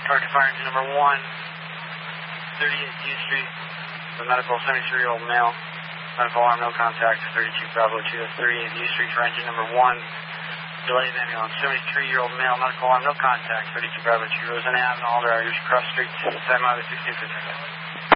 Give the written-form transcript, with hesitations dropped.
Target fire engine number 1, 38 D Street, the medical 73-year-old male. Medical alarm, no contact, 32 Bravo 2, that's 38 D Street for engine number 1. Delayed ambulance, 73-year-old male, medical alarm, no contact, 32 Bravo 2, Rosen Ave, and all drivers across street, 10 mile to 1650.